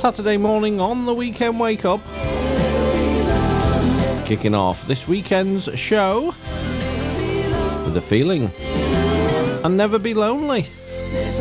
Saturday morning on the Weekend Wake Up. Kicking off this weekend's show with a feeling and Never Be Lonely.